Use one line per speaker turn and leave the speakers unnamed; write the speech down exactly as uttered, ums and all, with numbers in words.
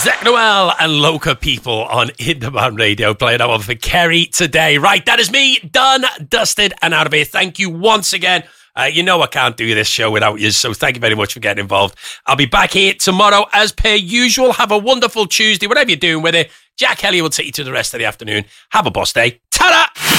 Zach Noel and Loca People on Independent Radio playing that one for Kerry today. Right, that is me, done, dusted, and out of here. Thank you once again. Uh, you know I can't do this show without you, so thank you very much for getting involved. I'll be back here tomorrow as per usual. Have a wonderful Tuesday, whatever you're doing with it. Jack Elliott will take you to the rest of the afternoon. Have a boss day. Ta-da!